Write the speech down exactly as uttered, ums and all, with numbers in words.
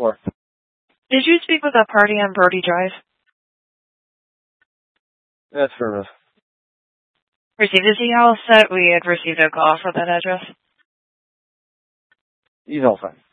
for? Did you speak with that party on Brody Drive? That's affirmative. Received. Is he all set? We had received a call for that address. He's all fine.